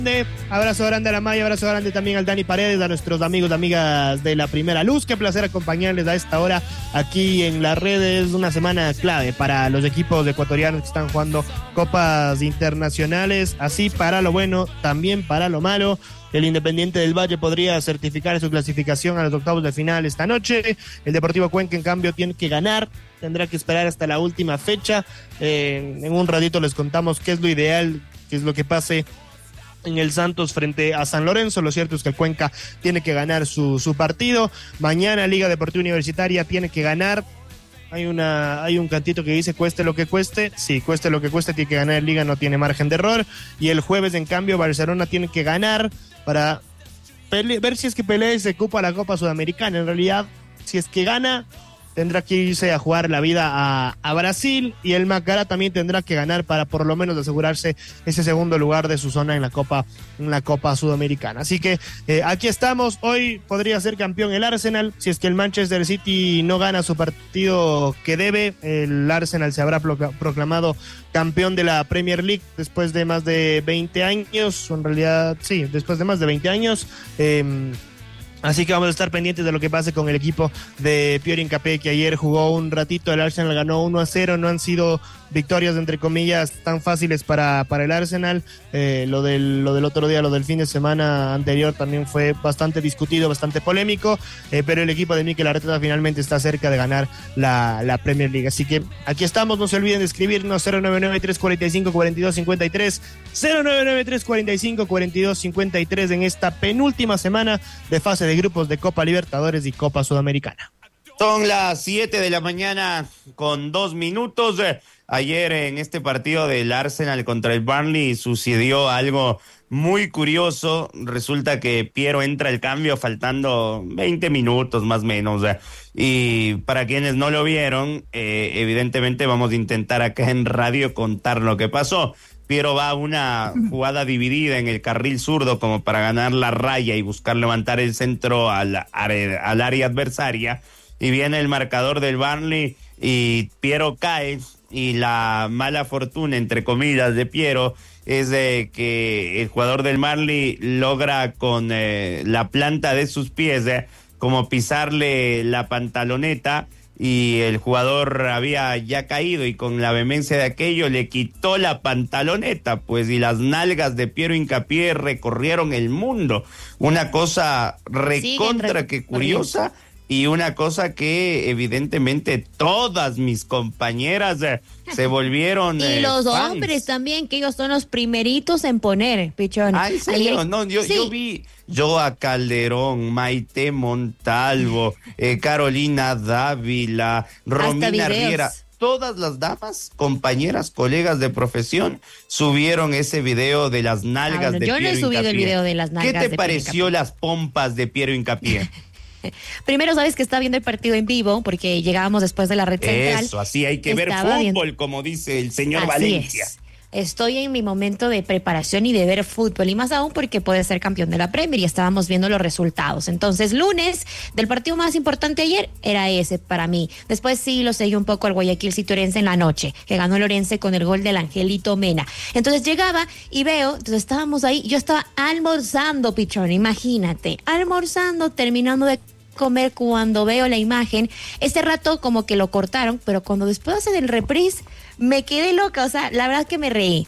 Abrazo grande a la Maya, abrazo grande también al Dani Paredes, a nuestros amigos y amigas de La Primera Luz. Qué placer acompañarles a esta hora aquí en las redes. Una semana clave para los equipos ecuatorianos que están jugando copas internacionales, así para lo bueno, también para lo malo. El Independiente del Valle podría certificar su clasificación a los octavos de final esta noche. El Deportivo Cuenca, en cambio, tiene que ganar. Tendrá que esperar hasta la última fecha. En un ratito les contamos qué es lo ideal, qué es lo que pase en el Santos frente a San Lorenzo. Lo cierto es que el Cuenca tiene que ganar su partido. Mañana Liga Deportiva Universitaria tiene que ganar. Hay un cantito que dice cueste lo que cueste. Sí, cueste lo que cueste, tiene que ganar. Liga no tiene margen de error. Y el jueves, en cambio, Barcelona tiene que ganar para ver si es que pelea y se ocupa la Copa Sudamericana. En realidad, si es que gana, tendrá que irse a jugar la vida a Brasil, y el Macará también tendrá que ganar para por lo menos asegurarse ese segundo lugar de su zona en la Copa Sudamericana. Así que aquí estamos. Hoy podría ser campeón el Arsenal. Si es que el Manchester City no gana su partido que debe, el Arsenal se habrá proclamado campeón de la Premier League después de más de 20 años, o en realidad sí, después de más de 20 años. Así que vamos a estar pendientes de lo que pase con el equipo de Piero Hincapié, que ayer jugó un ratito. El Arsenal ganó 1-0. No han sido victorias, entre comillas, tan fáciles para el Arsenal. Lo del otro día, lo del fin de semana anterior, también fue bastante discutido, bastante polémico. Pero el equipo de Mikel Arteta finalmente está cerca de ganar la Premier League. Así que aquí estamos. No se olviden de escribirnos 099-345-4253. 099-345-4253 en esta penúltima semana de fase de grupos de Copa Libertadores y Copa Sudamericana. Son las 7 de la mañana con 2 minutos. Ayer en este partido del Arsenal contra el Burnley sucedió algo muy curioso. Resulta que Piero entra al cambio faltando 20 minutos más o menos. Y para quienes no lo vieron, evidentemente vamos a intentar acá en radio contar lo que pasó. Piero va a una jugada dividida en el carril zurdo como para ganar la raya y buscar levantar el centro al área adversaria. Y viene el marcador del Burnley y Piero cae, y la mala fortuna, entre comillas, de Piero es de que el jugador del Burnley logra con la planta de sus pies como pisarle la pantaloneta, y el jugador había ya caído, y con la vehemencia de aquello le quitó la pantaloneta, pues, y las nalgas de Piero Hincapié recorrieron el mundo. Una cosa recontra que curiosa, y una cosa que evidentemente todas mis compañeras se volvieron y los fans. Hombres también, que ellos son los primeritos en poner, Pichón. Ah, ¿en serio? No, yo vi a Calderón, Maite Montalvo, Carolina Dávila, Romina Riera. Todas las damas, compañeras, colegas de profesión, subieron ese video de las nalgas de Piero Hincapié. Yo no he subido el video de las nalgas. ¿Qué te pareció las pompas de Piero Hincapié? Primero, sabes que estaba viendo el partido en vivo porque llegábamos después de la red central. Eso, así hay que ver fútbol, como dice el señor Valencia. Estoy en mi momento de preparación y de ver fútbol, y más aún porque puede ser campeón de la Premier y estábamos viendo los resultados. Entonces, lunes del partido más importante ayer era ese para mí. Después sí lo seguí un poco al Guayaquil City Orense en la noche, que ganó el Orense con el gol del Angelito Mena. Entonces llegaba y veo, entonces estábamos ahí, yo estaba almorzando, Pichón, imagínate, almorzando, terminando de comer, cuando veo la imagen. Este rato como que lo cortaron, pero cuando después hacen el reprise me quedé loca. O sea, la verdad que me reí.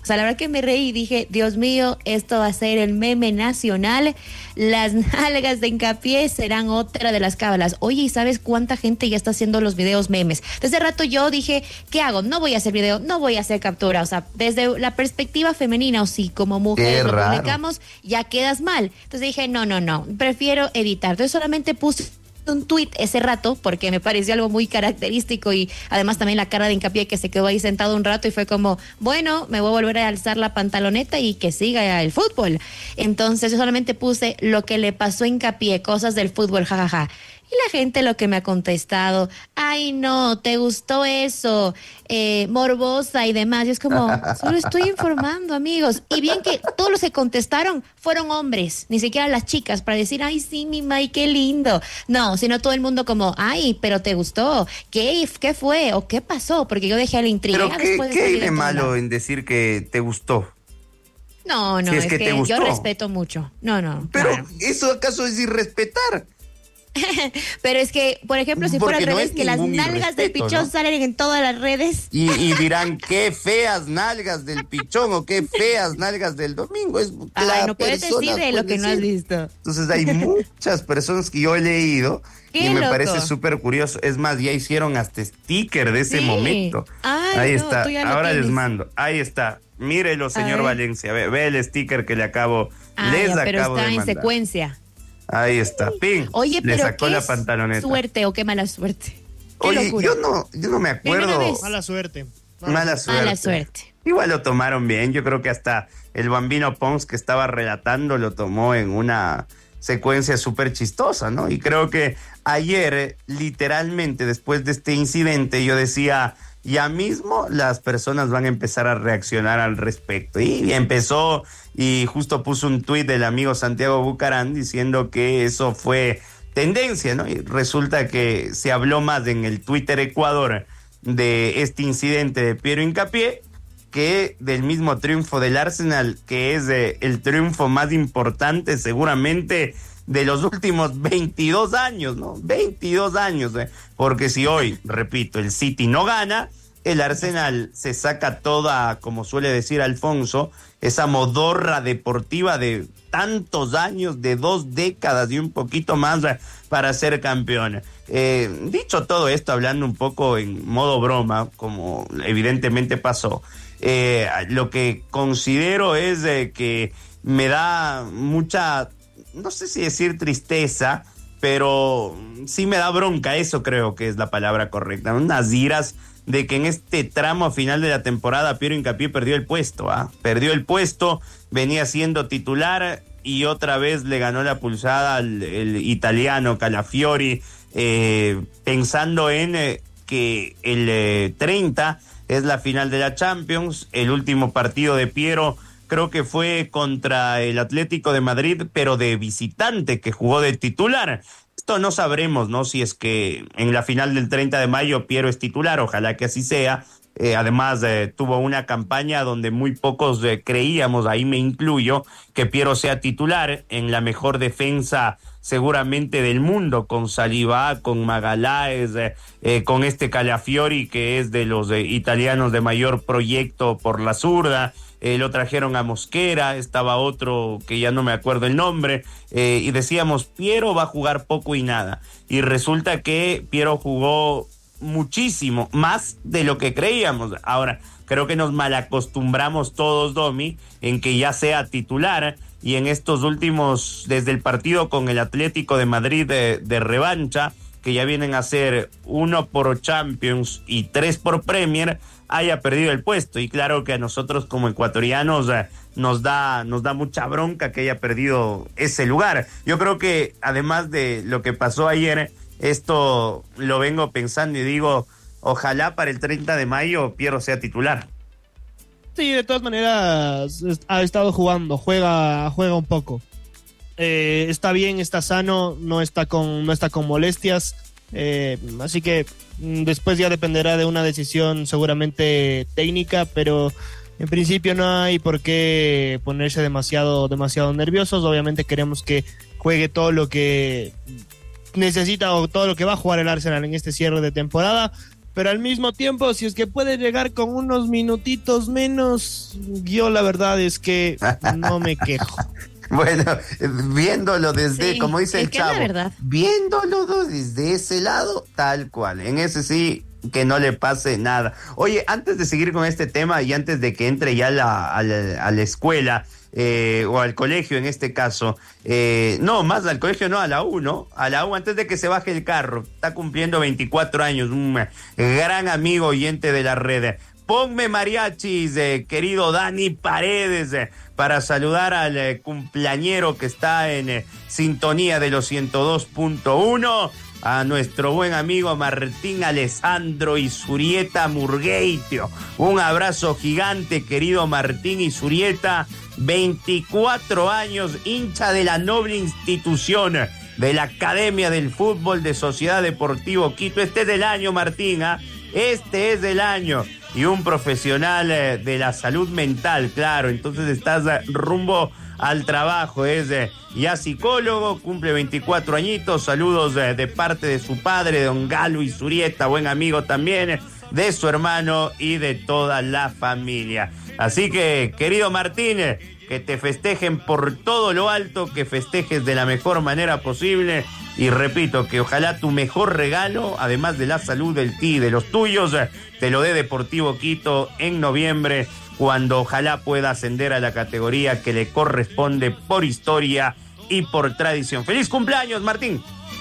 Y dije, Dios mío, esto va a ser el meme nacional. Las nalgas de Hincapié serán otra de las cábalas. Oye, ¿y sabes cuánta gente ya está haciendo los videos memes? Desde rato yo dije, ¿qué hago? No voy a hacer video, no voy a hacer captura. O sea, desde la perspectiva femenina, o si como mujer lo publicamos, ya quedas mal. Entonces dije, no, prefiero evitar. Entonces solamente puse un tuit ese rato porque me pareció algo muy característico, y además también la cara de Hincapié, que se quedó ahí sentado un rato y fue como, bueno, me voy a volver a alzar la pantaloneta y que siga el fútbol. Entonces yo solamente puse lo que le pasó a Hincapié, cosas del fútbol, jajaja. Y la gente lo que me ha contestado, ay no, ¿te gustó eso? Morbosa y demás. Y es como, solo estoy informando, amigos. Y bien que todos los que contestaron fueron hombres, ni siquiera las chicas, para decir, ay sí, mi May, qué lindo. No, sino todo el mundo como, ay, pero ¿te gustó? ¿Qué fue? ¿O qué pasó? Porque yo dejé la intriga. ¿Pero qué hay de malo en decir que te gustó? No, Si es es que te gustó. yo respeto mucho. No. Pero, claro. ¿eso acaso es irrespetar? Pero es que, por ejemplo, si fuera al Porque no revés, es que las ningún nalgas del irrespeto, pichón ¿no? salen en todas las redes. Y dirán, qué feas nalgas del pichón o qué feas nalgas del domingo. Ay, no puedes decir de lo que no has visto. Entonces hay muchas personas que yo he leído Qué y me loco. parece súper curioso. Es más, ya hicieron hasta sticker de ese Sí. momento. Ay, Ahí no, está. tú ya lo Ahora les tienes. mando. Ahí está. Mírelo, señor ver. Valencia. Ve el sticker que les Pero acabo está de en mandar. secuencia. Ahí está. Ping. Oye, Le pero sacó qué la pantaloneta. suerte o qué mala suerte. Qué Oye, locura. yo no me acuerdo. Primera vez. Mala suerte. Mala suerte. Mala suerte. Igual lo tomaron bien. Yo creo que hasta el Bambino Pons que estaba relatando lo tomó en una secuencia súper chistosa, ¿no? Y creo que ayer, literalmente, después de este incidente, yo decía, ya mismo las personas van a empezar a reaccionar al respecto. Y empezó, y justo puso un tuit del amigo Santiago Bucarán diciendo que eso fue tendencia, ¿no? Y resulta que se habló más en el Twitter Ecuador de este incidente de Piero Hincapié que del mismo triunfo del Arsenal, que es el triunfo más importante seguramente de los últimos 22 años, ¿no? 22 años, porque si hoy, repito, el City no gana, el Arsenal se saca toda, como suele decir Alfonso, esa modorra deportiva de tantos años, de 2 décadas y un poquito más para ser campeón. Dicho todo esto, hablando un poco en modo broma, como evidentemente pasó, lo que considero es que me da mucha, no sé si decir tristeza, pero sí me da bronca, eso creo que es la palabra correcta, unas iras de que en este tramo final de la temporada Piero Hincapié perdió el puesto, perdió el puesto, venía siendo titular y otra vez le ganó la pulsada el italiano Calafiori, pensando en que el 30 es la final de la Champions. El último partido de Piero creo que fue contra el Atlético de Madrid, pero de visitante, que jugó de titular. Esto no sabremos, ¿no? Si es que en la final del 30 de mayo Piero es titular, ojalá que así sea. Además, tuvo una campaña donde muy pocos creíamos, ahí me incluyo, que Piero sea titular en la mejor defensa seguramente del mundo, con Saliba, con Magaláes, con este Calafiori, que es de los italianos de mayor proyecto por la zurda. Lo trajeron a Mosquera, estaba otro que ya no me acuerdo el nombre, y decíamos, Piero va a jugar poco y nada. Y resulta que Piero jugó muchísimo, más de lo que creíamos. Ahora, creo que nos malacostumbramos todos, Domi, en que ya sea titular, y en estos últimos, desde el partido con el Atlético de Madrid de revancha, que ya vienen a ser 1 por Champions y 3 por Premier, haya perdido el puesto. Y claro que a nosotros como ecuatorianos nos da mucha bronca que haya perdido ese lugar. Yo creo que además de lo que pasó ayer, esto lo vengo pensando y digo, ojalá para el 30 de mayo Piero sea titular. Sí, de todas maneras ha estado jugando, juega un poco. Está bien, está sano, no está con molestias, así que después ya dependerá de una decisión seguramente técnica, pero en principio no hay por qué ponerse demasiado nerviosos. Obviamente queremos que juegue todo lo que necesita o todo lo que va a jugar el Arsenal en este cierre de temporada, pero al mismo tiempo, si es que puede llegar con unos minutitos menos, yo la verdad es que no me quejo. Bueno, viéndolo desde, Sí, como dice el es que es la chavo, verdad. viéndolo desde ese lado, tal cual, en ese sí, que no le pase nada. Oye, antes de seguir con este tema y antes de que entre ya a la escuela, o al colegio en este caso, no, más al colegio no, a la U, ¿no? A la U, antes de que se baje el carro, está cumpliendo 24 años, un gran amigo oyente de la red. Ponme mariachis, querido Dani Paredes, para saludar al cumpleañero que está en sintonía de los 102.1, a nuestro buen amigo Martín Alessandro Isurieta Murgueitio. Un abrazo gigante, querido Martín Isurieta, 24 años, hincha de la noble institución de la Academia del Fútbol de Sociedad Deportivo Quito. Este es del año, Martín, Este es del año. y un profesional de la salud mental, claro. Entonces estás rumbo al trabajo, es ya psicólogo, cumple 24 añitos, saludos de parte de su padre, don Galo Izurieta, buen amigo también, de su hermano y de toda la familia. Así que, querido Martín, que te festejen por todo lo alto, que festejes de la mejor manera posible y repito, que ojalá tu mejor regalo, además de la salud del ti y de los tuyos, te lo dé Deportivo Quito en noviembre, cuando ojalá pueda ascender a la categoría que le corresponde por historia y por tradición. ¡Feliz cumpleaños, Martín!